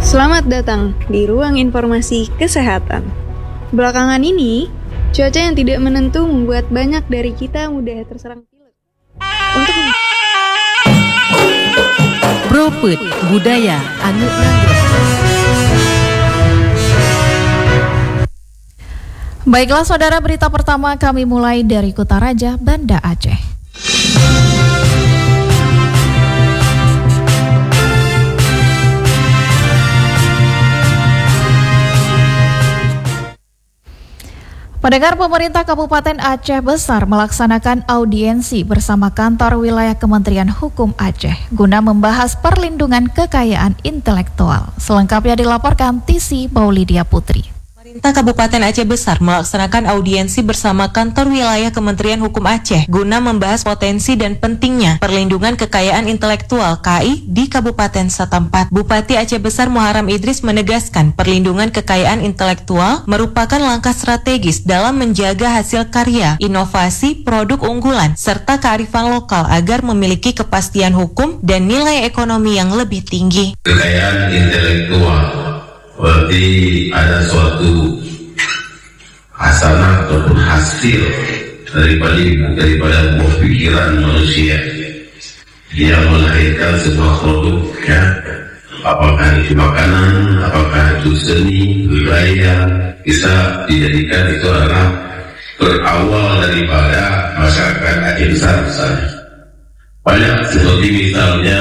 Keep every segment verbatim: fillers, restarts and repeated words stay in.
Selamat datang di ruang informasi kesehatan. Belakangan ini, cuaca yang tidak menentu membuat banyak dari kita mudah terserang pilek. Untuk Propet Budaya Anu Nanggroe. Baiklah saudara, berita pertama kami mulai dari Kutaraja, Banda Aceh. Pendengar, pemerintah Kabupaten Aceh Besar melaksanakan audiensi bersama kantor wilayah Kementerian Hukum Aceh guna membahas perlindungan kekayaan intelektual. Selengkapnya dilaporkan Tisi Maulidia Putri. Pemerintah Kabupaten Aceh Besar melaksanakan audiensi bersama kantor wilayah Kementerian Hukum Aceh guna membahas potensi dan pentingnya perlindungan kekayaan intelektual K I di Kabupaten setempat. Bupati Aceh Besar Muharam Idris menegaskan perlindungan kekayaan intelektual merupakan langkah strategis dalam menjaga hasil karya, inovasi, produk unggulan, serta kearifan lokal agar memiliki kepastian hukum dan nilai ekonomi yang lebih tinggi. Kekayaan intelektual berarti ada suatu hasanah ataupun hasil daripada daripada buah pikiran manusia yang melahirkan sebuah produk, ya, apakah itu makanan, apakah itu seni, budaya, bisa dijadikan itu adalah berawal daripada masyarakat Aceh Besar misalnya. Banyak seperti misalnya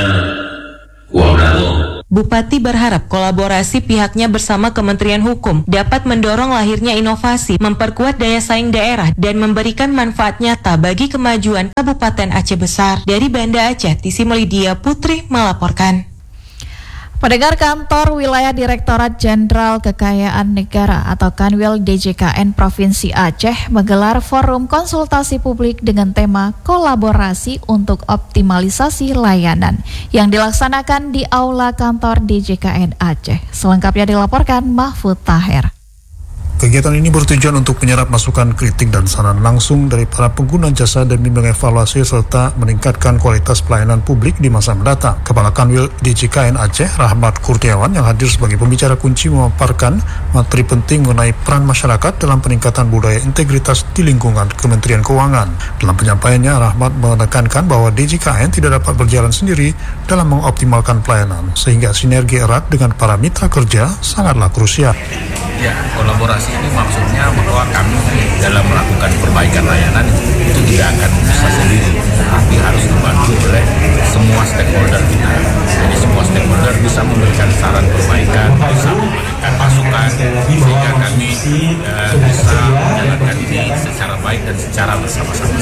Kuah Dato. Bupati berharap kolaborasi pihaknya bersama Kementerian Hukum dapat mendorong lahirnya inovasi, memperkuat daya saing daerah, dan memberikan manfaat nyata bagi kemajuan Kabupaten Aceh Besar. Dari Banda Aceh, Tisi Maulidia Putri melaporkan. Pendengar, kantor wilayah Direktorat Jenderal Kekayaan Negara atau Kanwil D J K N Provinsi Aceh menggelar forum konsultasi publik dengan tema kolaborasi untuk optimalisasi layanan yang dilaksanakan di Aula Kantor D J K N Aceh. Selengkapnya dilaporkan Mahfud Taher. Kegiatan ini bertujuan untuk menyerap masukan, kritik, dan saran langsung dari para pengguna jasa demi mengevaluasi serta meningkatkan kualitas pelayanan publik di masa mendatang. Kepala Kanwil D J K N Aceh, Rahmat Kurniawan, yang hadir sebagai pembicara kunci memaparkan materi penting mengenai peran masyarakat dalam peningkatan budaya integritas di lingkungan Kementerian Keuangan. Dalam penyampaiannya, Rahmat menekankan bahwa D J K N tidak dapat berjalan sendiri dalam mengoptimalkan pelayanan, sehingga sinergi erat dengan para mitra kerja sangatlah krusial. Ya, kolaborasi ini maksudnya bahwa kami dalam melakukan perbaikan layanan itu tidak akan bisa sendiri, tapi harus dibantu oleh semua stakeholder kita. Jadi semua stakeholder bisa memberikan saran perbaikan, bisa memberikan masukan, sehingga kami uh, bisa menjalankan ini secara baik dan secara bersama-sama.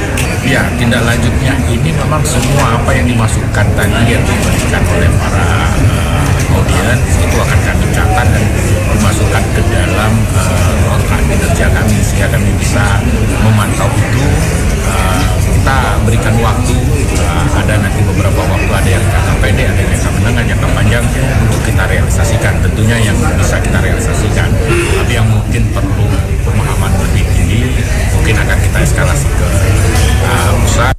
Ya, tindak lanjutnya ini memang semua apa yang dimasukkan tadi yang diberikan oleh para uh, audiens itu akan kami catat dan dimasukkan ke dalam kontrak uh, kinerja kami, sehingga kami bisa memantau itu. Uh, kita berikan waktu, uh, ada nanti beberapa waktu, ada yang jangka pendek, ada yang jangka menengah, jangka panjang untuk kita realisasikan. Tentunya yang bisa kita realisasikan, tapi yang mungkin perlu pemahaman lebih tinggi mungkin akan kita eskalasi ke uh, pusat.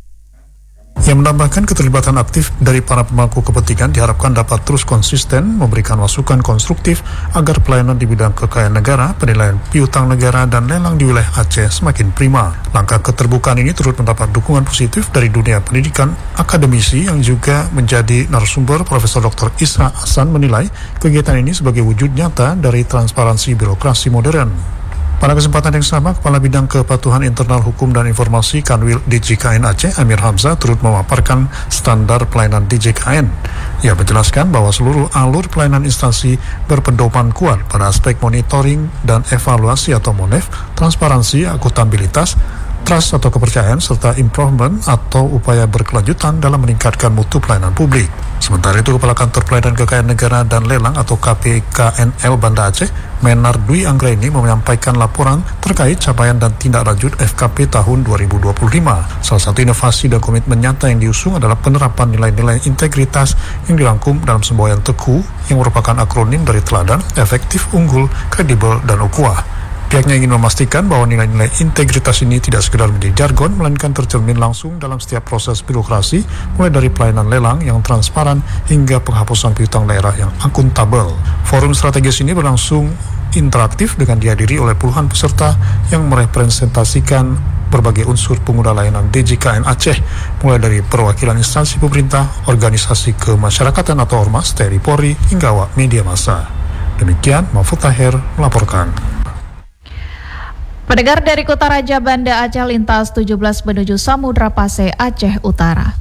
Yang menambahkan keterlibatan aktif dari para pemangku kepentingan diharapkan dapat terus konsisten memberikan masukan konstruktif agar pelayanan di bidang kekayaan negara, penilaian piutang negara, dan lelang di wilayah Aceh semakin prima. Langkah keterbukaan ini turut mendapat dukungan positif dari dunia pendidikan. Akademisi yang juga menjadi narasumber Profesor Doktor Isra Hasan menilai kegiatan ini sebagai wujud nyata dari transparansi birokrasi modern. Pada kesempatan yang sama, Kepala Bidang Kepatuhan Internal Hukum dan Informasi Kanwil D J K N Aceh, Amir Hamzah, turut memaparkan standar pelayanan D J K N. Ia menjelaskan bahwa seluruh alur pelayanan instansi berpedoman kuat pada aspek monitoring dan evaluasi atau MONEV, transparansi, akuntabilitas, trust atau kepercayaan, serta improvement atau upaya berkelanjutan dalam meningkatkan mutu pelayanan publik. Sementara itu, Kepala Kantor Pelayanan Kekayaan Negara dan Lelang atau K P K N L Banda Aceh, Menar Dwi Anggraini, menyampaikan laporan terkait capaian dan tindak lanjut F K P tahun dua ribu dua puluh lima. Salah satu inovasi dan komitmen nyata yang diusung adalah penerapan nilai-nilai integritas yang dirangkum dalam semboyan TEKU yang merupakan akronim dari teladan, efektif, unggul, kredibel, dan ukhuwah. Pihaknya ingin memastikan bahwa nilai-nilai integritas ini tidak sekedar menjadi jargon, melainkan tercermin langsung dalam setiap proses birokrasi, mulai dari pelayanan lelang yang transparan hingga penghapusan piutang daerah yang akuntabel. Forum strategis ini berlangsung interaktif dengan dihadiri oleh puluhan peserta yang merepresentasikan berbagai unsur pengguna layanan D J K N Aceh, mulai dari perwakilan instansi pemerintah, organisasi kemasyarakatan atau ormas, T N I Polri, hingga awak media massa. Demikian, Mahfud Tahir melaporkan. Pendengar, dari Kutaraja Banda Aceh lintas tujuh belas menuju Samudra Pasai, Aceh Utara.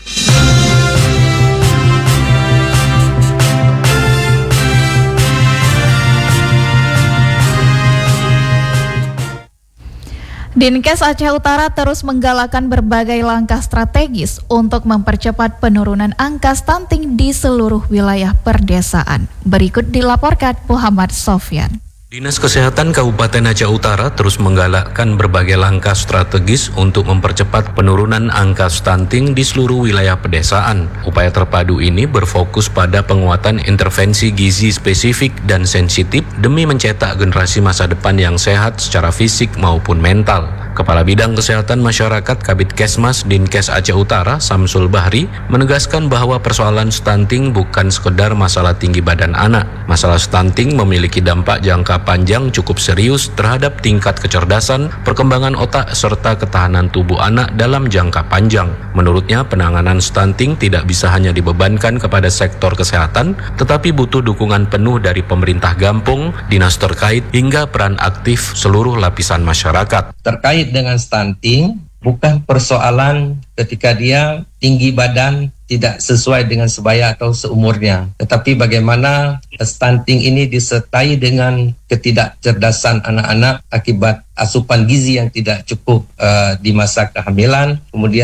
Dinkes Aceh Utara terus menggalakkan berbagai langkah strategis untuk mempercepat penurunan angka stunting di seluruh wilayah perdesaan. Berikut dilaporkan Muhammad Sofyan. Dinas Kesehatan Kabupaten Aceh Utara terus menggalakkan berbagai langkah strategis untuk mempercepat penurunan angka stunting di seluruh wilayah pedesaan. Upaya terpadu ini berfokus pada penguatan intervensi gizi spesifik dan sensitif demi mencetak generasi masa depan yang sehat secara fisik maupun mental. Kepala Bidang Kesehatan Masyarakat Kabid Kesmas Dinkes Aceh Utara, Samsul Bahri, menegaskan bahwa persoalan stunting bukan sekedar masalah tinggi badan anak. Masalah stunting memiliki dampak jangka panjang cukup serius terhadap tingkat kecerdasan, perkembangan otak, serta ketahanan tubuh anak dalam jangka panjang. Menurutnya, penanganan stunting tidak bisa hanya dibebankan kepada sektor kesehatan, tetapi butuh dukungan penuh dari pemerintah gampung, dinas terkait, hingga peran aktif seluruh lapisan masyarakat. Terkait dengan stunting, bukan persoalan ketika dia tinggi badan tidak sesuai dengan sebaya atau seumurnya, tetapi bagaimana stunting ini disertai dengan ketidakcerdasan anak-anak akibat asupan gizi yang tidak cukup uh, di masa kehamilan, kemudian